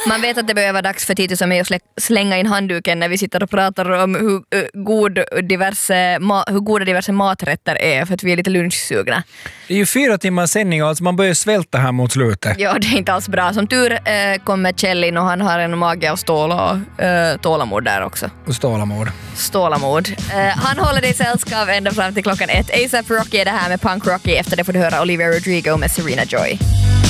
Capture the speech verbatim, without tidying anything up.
Man vet att det behöver vara dags för Titus och mig att slänga in handduken när vi sitter och pratar om hur, uh, god diverse ma- hur goda diverse maträtter är, för att vi är lite lunchsugna. Det är ju fyra timmar sändning, alltså man börjar svälta här mot slutet. Ja, det är inte alls bra. Som tur uh, kommer Kjell in och han har en mage av stål och uh, tålamod där också. Och stålamod. Stålamod. Uh, han håller dig sällskap ända fram till klockan ett. A$AP Rocky är det här med Punk Rocky. Efter det får du höra Olivia Rodrigo med Serena Joy.